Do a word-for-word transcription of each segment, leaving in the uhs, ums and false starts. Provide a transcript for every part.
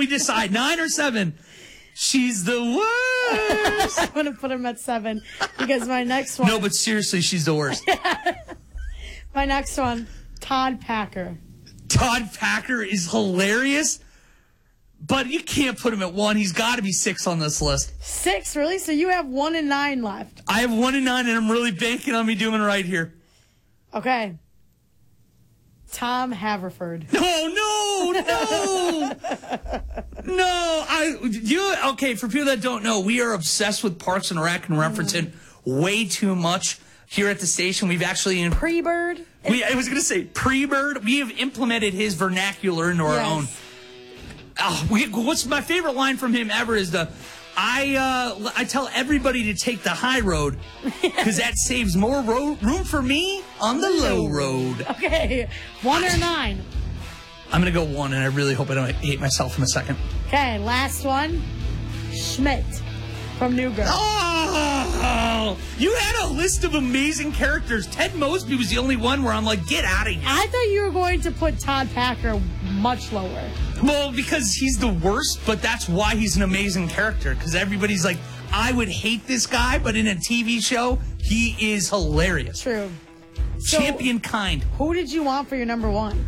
we decide? Nine or seven? She's the worst. I'm going to put him at seven because my next one. No, but seriously, she's the worst. My next one, Todd Packer. Todd Packer is hilarious, but you can't put him at one. He's got to be six on this list. Six, really? So you have one and nine left. I have one and nine, and I'm really banking on me doing right here. Okay. Tom Haverford. No, no, no. no. I you okay, for people that don't know, we are obsessed with Parks and Rec and reference it way too much here at the station. We've actually in Pre-Bird. We I was gonna say pre-Bird. We have implemented his vernacular into our Yes. own. Oh, we, what's my favorite line from him ever is the I uh, I tell everybody to take the high road because that saves more ro- room for me on the low road. Okay. One or nine? I'm going to go one, and I really hope I don't hate myself in a second. Okay, last one. Schmidt from New Girl. Oh, you had a list of amazing characters. Ted Mosby was the only one where I'm like, get out of here. I thought you were going to put Todd Packer much lower. Well, because he's the worst, but that's why he's an amazing character. Because everybody's like, I would hate this guy, but in a T V show, he is hilarious. True. So, Champion kind. who did you want for your number one?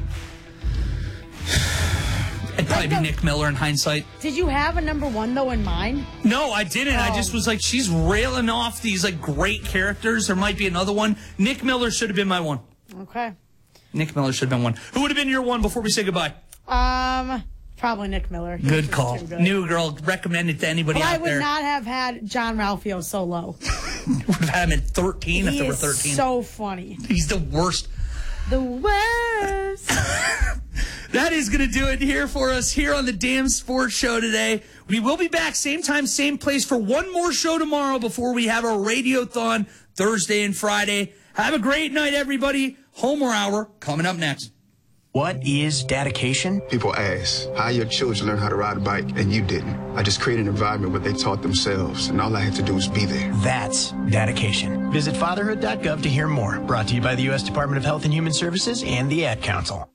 It'd probably be Nick Miller in hindsight. Did you have a number one, though, in mind? No, I didn't. Oh. I just was like, she's railing off these like great characters. There might be another one. Nick Miller should have been my one. Okay. Nick Miller should have been one. Who would have been your one before we say goodbye? Um, probably Nick Miller. He Good was call. too good. New Girl, recommend it to anybody But I out would there. not have had John Ralphio so low. would have had him at thirteen if He there were is thirteen. so funny. He's the worst. The worst. That is going to do it here for us here on the Damn Sports Show today. We will be back same time, same place for one more show tomorrow before we have our Radiothon Thursday and Friday. Have a great night, everybody. Homer Hour coming up next. What is dedication? People ask, how your children learn how to ride a bike, and you didn't. I just created an environment where they taught themselves, and all I had to do was be there. That's dedication. Visit fatherhood dot gov to hear more. Brought to you by the U S Department of Health and Human Services and the Ad Council.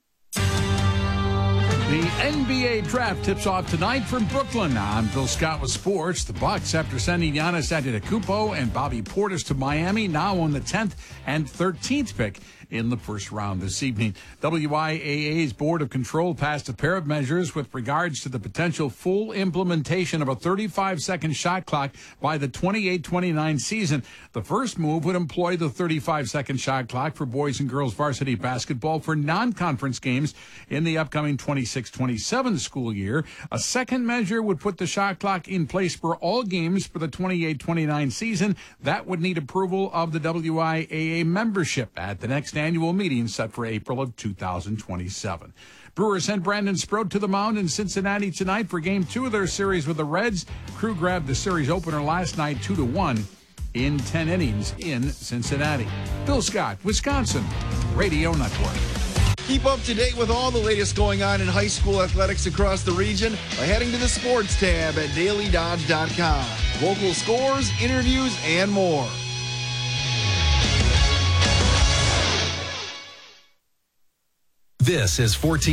The N B A draft tips off tonight from Brooklyn. I'm Bill Scott with sports. The Bucks, after sending Giannis Antetokounmpo and Bobby Portis to Miami, now on the tenth and thirteenth pick in the first round this evening. W I A A's Board of Control passed a pair of measures with regards to the potential full implementation of a thirty-five second shot clock by the twenty-eight twenty-nine season. The first move would employ the thirty-five second shot clock for boys and girls varsity basketball for non-conference games in the upcoming twenty-six twenty-seven school year. A second measure would put the shot clock in place for all games for the twenty-eight twenty-nine season. That would need approval of the W I A A membership at the next annual meeting set for April of two thousand twenty-seven. Brewers sent Brandon Sproat to the mound in Cincinnati tonight for game two of their series with the Reds. Crew grabbed the series opener last night two to one in ten innings in Cincinnati. Bill Scott, Wisconsin Radio Network. Keep up to date with all the latest going on in high school athletics across the region by heading to the sports tab at daily dodge dot com. Local scores, interviews, and more. This is fourteen.